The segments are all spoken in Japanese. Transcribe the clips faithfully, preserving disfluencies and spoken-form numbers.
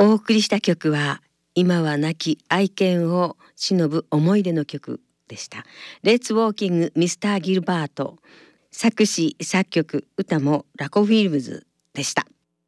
お送りした曲は今は亡き愛犬を偲ぶ思い出の曲でした。レッツウォーキングミスターギルバート、作詞作曲歌もラコフィルムズでした。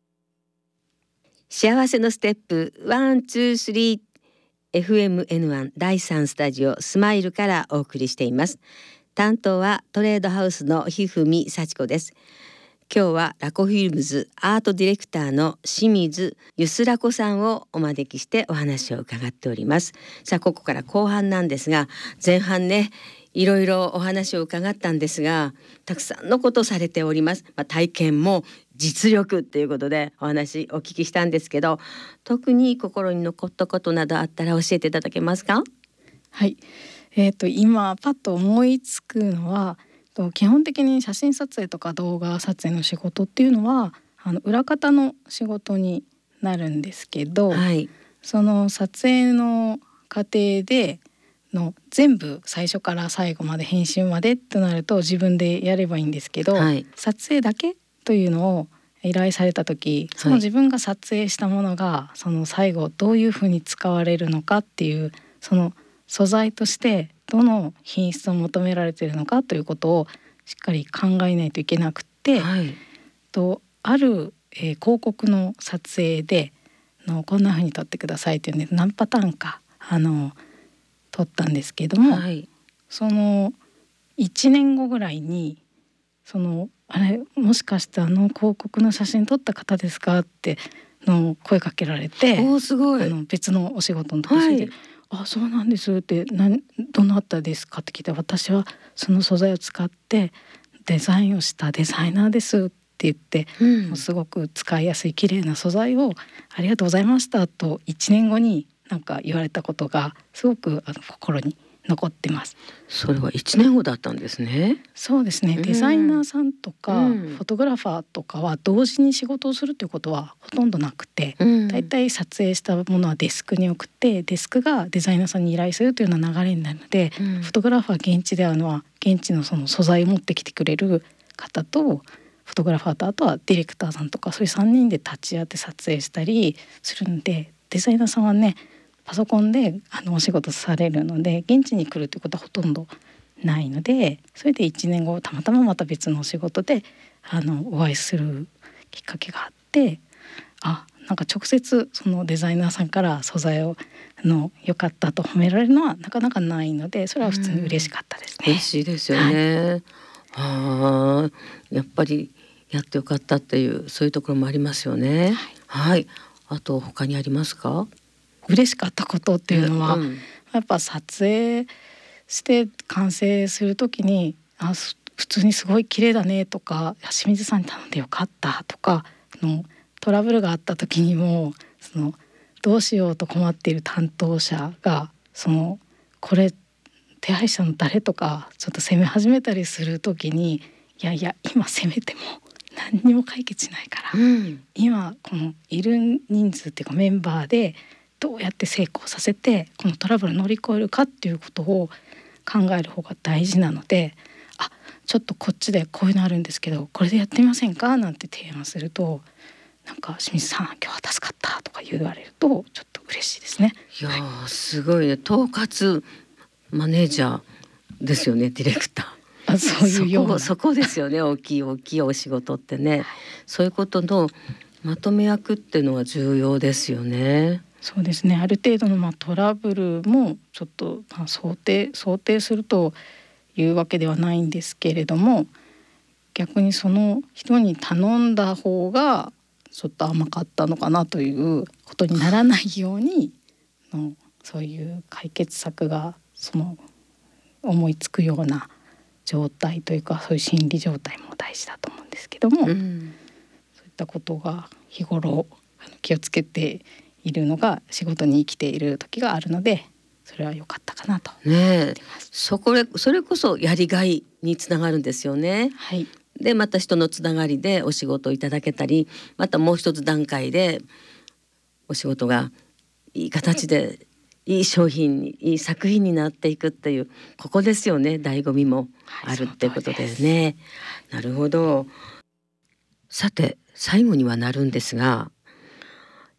幸せのステップワンツースリー エフエムエヌワン だいさんスタジオスマイルからお送りしています。担当はトレードハウスのひふみさちこです。今日はラコフィルムズアートディレクターの清水ゆすらこさんをお招きしてお話を伺っております。さあここから後半なんですが、前半ねいろいろお話を伺ったんですが、たくさんのことされております。まあ、体験も実力っていうことでお話お聞きしたんですけど、特に心に残ったことなどあったら教えていただけますか？ はい、えー、と今パッと思いつくのは、基本的に写真撮影とか動画撮影の仕事っていうのはあの裏方の仕事になるんですけど、 はい、 その撮影の過程での全部最初から最後まで編集までとなると自分でやればいいんですけど、 はい、 撮影だけというのを依頼された時、その自分が撮影したものがその最後どういうふうに使われるのかっていう、その素材としてどの品質を求められているのかということをしっかり考えないといけなくて、 はい、 とある、えー、広告の撮影でのこんな風に撮ってくださいっていうね、何パターンかあの撮ったんですけども、 はい、 そのいちねんごぐらいにそのあれもしかしてあの広告の写真撮った方ですかっての声かけられて、 おーすごい、 あの別のお仕事の時で、 はい、 あ、そうなんですってなんどなたですかって聞いて、私はその素材を使ってデザインをしたデザイナーですって言って、 うん、 もうすごく使いやすい綺麗な素材をありがとうございましたといちねんごになんか言われたことがすごくあの心に残ってます。 それはいちねんごだったんですね。 そうですね、 うん、 デザイナーさんとか、 うん、 フォトグラファーとかは同時に仕事をするということはほとんどなくて、 うん、 だいたい撮影したものはデスクに送ってデスクがデザイナーさんに依頼するというような流れになるので、 うん、 フォトグラファー現地で会うのは現地のその素材を持ってきてくれる方とフォトグラファーと、あとはディレクターさんとか、そういうさんにんで立ち会って撮影したりするんで、デザイナーさんはねパソコンであのお仕事されるので現地に来るということはほとんどないので、それでいちねんごたまたままた別のお仕事であのお会いするきっかけがあって、あ、なんか直接そのデザイナーさんから素材をの良かったと褒められるのはなかなかないので、それは普通に嬉しかったですね。 嬉しいですよね。はい、あ、やっぱりやってよかったっていうそういうところもありますよね。はい、はい、あと他にありますか？ 嬉しかったことっていうのは、 うん、 やっぱ撮影して完成するときに、あ、普通にすごい綺麗だねとか、清水さんに頼んでよかったとかのトラブルがあった時にも、そのどうしようと困っている担当者がそのこれ手配者の誰とかちょっと責め始めたりする時に、いやいや今責めても何にも解決しないから、 うん、 今このいる人数っていうかメンバーでどうやって成功させてこのトラブルを乗り越えるかっていうことを考える方が大事なので、あ、ちょっとこっちでこういうのあるんですけどこれでやってみませんかなんて提案すると、なんか清水さん今日は助かったとか言われるとちょっと嬉しいですね。 いやーすごいね、統括マネージャーですよね、ディレクター。 あ、そういうような、 そこ、そこですよね、大きい大きいお仕事ってね、そういうことのまとめ役っていうのは重要ですよね。 そうですね、ある程度のまあトラブルもちょっとまあ想定想定するというわけではないんですけれども、逆にその人に頼んだ方がちょっと甘かったのかなということにならないようにの、そういう解決策がその思いつくような状態というか、そういう心理状態も大事だと思うんですけども、 うん、 そういったことが日頃あの気をつけているのが仕事に生きている時があるので、それは良かったかなと思ってます。 ねえ、そこでそれこそやりがいにつながるんですよね。 はい、 でまた人のつながりでお仕事をいただけたり、またもう一つ段階でお仕事がいい形でいい商品にいい作品になっていくっていう、ここですよね、醍醐味もあるってことですね。なるほど。さて最後にはなるんですが、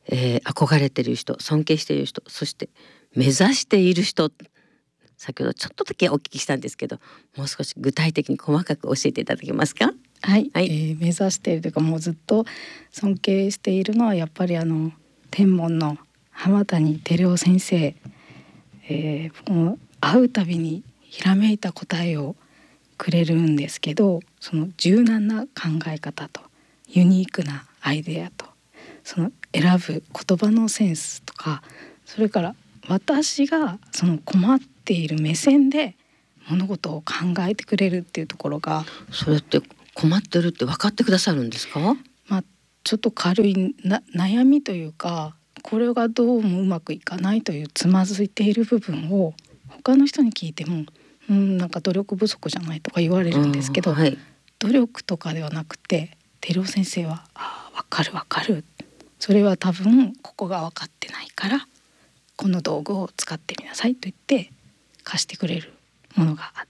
えー、憧れている人、尊敬している人、そして目指している人、先ほどちょっとだけお聞きしたんですけど、もう少し具体的に細かく教えていただけますか？ はい、 はい、 えー、目指しているというか、もうずっと尊敬しているのはやっぱりあの天文の浜谷照夫先生、えー、もう会うたびにひらめいた答えをくれるんですけど、その柔軟な考え方とユニークなアイデアと、その選ぶ言葉のセンスとか、それから私がその困っている目線で物事を考えてくれるっていうところが。 それって困ってるって分かってくださるんですか？ まあ、ちょっと軽いな悩みというか、これがどうもうまくいかないというつまずいている部分を他の人に聞いても、うん、なんか努力不足じゃないとか言われるんですけど、 はい、 努力とかではなくて、照夫先生はあ分かる分かる、それは多分ここが分かってないからこの道具を使ってみなさいと言って貸してくれるものがあって。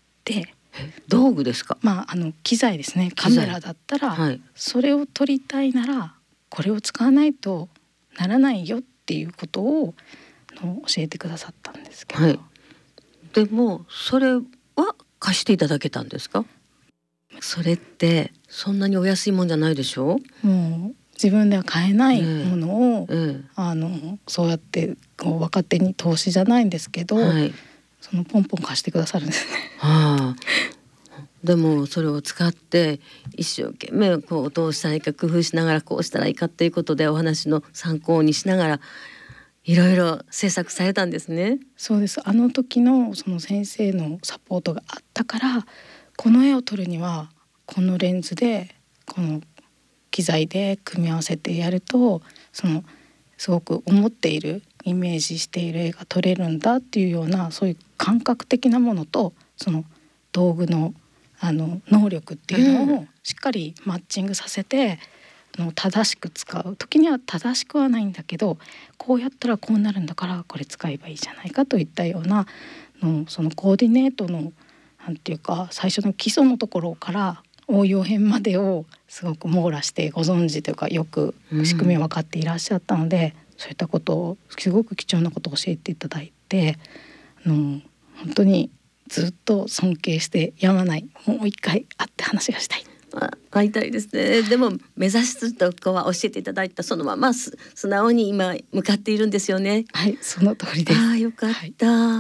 道具ですか？ まあ、あの機材ですね。カメラだったら、はい、それを撮りたいならこれを使わないとならないよっていうことをの教えてくださったんですけど、はい、 でもそれは貸していただけたんですか？それってそんなにお安いもんじゃないでしょう。もう自分では買えないものを、 えーえー、 あのそうやってこう若手に投資じゃないんですけど、はい、そのポンポン貸してくださるんですね。 はあ、でもそれを使って一生懸命こうどうしたらいいか工夫しながら、こうしたらいいかっていうことでお話の参考にしながらいろいろ制作されたんですね。 そうです。あの時のその先生のサポートがあったから、この絵を撮るにはこのレンズでこの機材で組み合わせてやると、そのすごく思っているイメージしている絵が撮れるんだっていうような、そういう感覚的なものとその道具のあの能力っていうのをしっかりマッチングさせて、うん、の正しく使う時には正しくはないんだけど、こうやったらこうなるんだからこれ使えばいいじゃないかといったようなの、そのコーディネートのなんていうか、最初の基礎のところから応用編までをすごく網羅してご存知というか、よく仕組みを分かっていらっしゃったので、うん、そういったことをすごく貴重なことを教えていただいて、あの本当にずっと尊敬してやまない。もう一回会って話がしたい。 あ、会いたいですね。でも目指すとこは教えていただいたそのまま素直に今向かっているんですよね。 はい、その通りです。 あ、よかった、はい、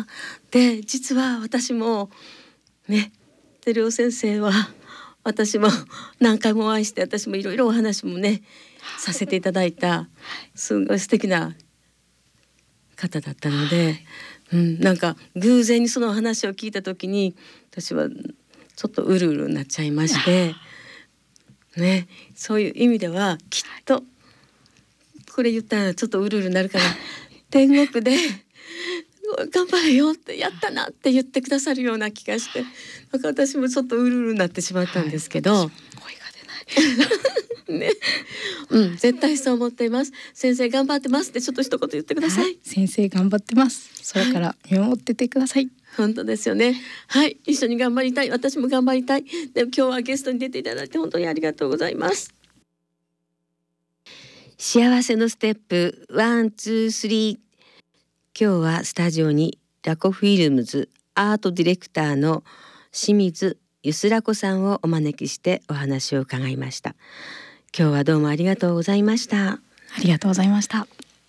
で実は私もね、照夫先生は私も何回もお会いして、私もいろいろお話もねさせていただいたすごい素敵な方だったので、うん、なんか偶然にその話を聞いた時に私はちょっとうるうるになっちゃいましてね、そういう意味ではきっとこれ言ったらちょっとうるうるになるから天国で頑張れよって、やったなって言ってくださるような気がして、なんか私もちょっとうるうるになってしまったんですけど、はい、 声が出ないね、 うん、絶対そう思っています。先生頑張ってますってちょっと一言言ってください。はい、 先生頑張ってます。それから見守っててください。はい、 本当ですよね。はい、一緒に頑張りたい。私も頑張りたい。でも今日はゲストに出ていただいて本当にありがとうございます。幸せのステップワンツースリー。今日はスタジオにラコフィルムズアートディレクターの清水ゆすら子さんをお招きしてお話を伺いました。今日はどうもありがとうございました。 ありがとうございました。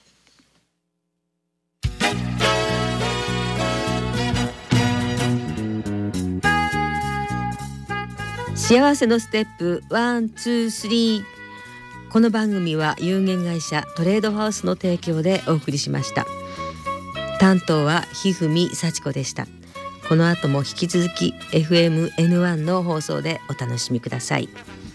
幸せのステップワンツースリー。この番組は有限会社トレードハウスの提供でお送りしました。担当はひふみさちこでした。この後も引き続き エフエムエヌワン の放送でお楽しみください。